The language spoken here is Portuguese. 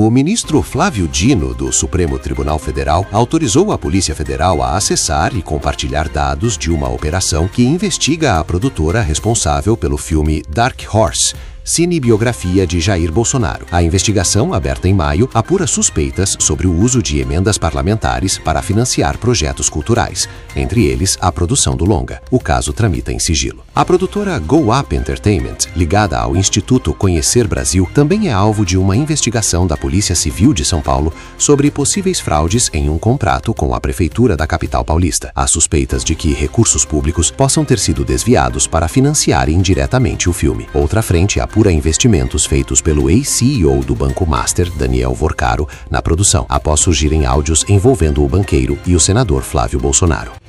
O ministro Flávio Dino, do Supremo Tribunal Federal, autorizou a Polícia Federal a acessar e compartilhar dados de uma operação que investiga a produtora responsável pelo filme Dark Horse, cinebiografia de Jair Bolsonaro. A investigação, aberta em maio, apura suspeitas sobre o uso de emendas parlamentares para financiar projetos culturais, entre eles a produção do longa. O caso tramita em sigilo. A produtora Go Up Entertainment, ligada ao Instituto Conhecer Brasil, também é alvo de uma investigação da Polícia Civil de São Paulo sobre possíveis fraudes em um contrato com a Prefeitura da capital paulista. Há suspeitas de que recursos públicos possam ter sido desviados para financiar indiretamente o filme. Outra frente apura investimentos feitos pelo ex-CEO do Banco Master, Daniel Vorcaro, na produção, após surgirem áudios envolvendo o banqueiro e o senador Flávio Bolsonaro.